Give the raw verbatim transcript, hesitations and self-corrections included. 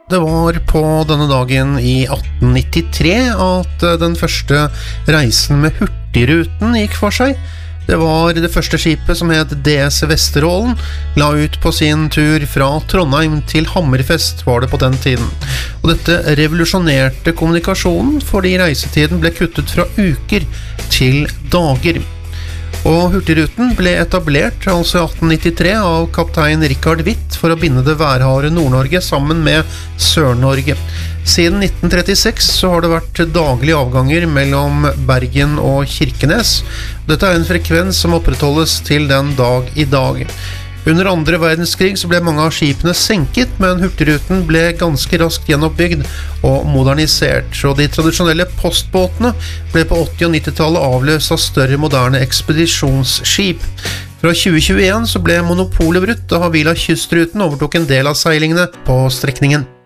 Det var på denne dagen i atten nittitre at den første reisen med Hurtigruten gikk for seg. Det var det første skipet som het D S Vesterålen, la ut på sin tur fra Trondheim til Hammerfest var det på den tiden. Og dette revolusjonerte kommunikasjonen fordi reisetiden ble kuttet fra uker til dager. Og Hurtigruten ble etablert altså i atten nittitre av kaptein Richard Hvitt for å binde det værharde Nord-Norge sammen med Sør-Norge. Siden nitten trettiseks så har det vært daglige avganger mellom Bergen og Kirkenes. Dette er en frekvens som opprettholdes til den dag i dag. Under andre verdenskrig så ble mange av skipene senket, men Hurtigruten ble ganske raskt gjenoppbygd og modernisert. Så de tradisjonelle postbåtene ble på åtti- og nittitallet avløst av større moderne ekspedisjonsskip. Fra tjue tjueen så ble monopolet brutt da Havila Kystruten overtok en del av seilingene på strekningen.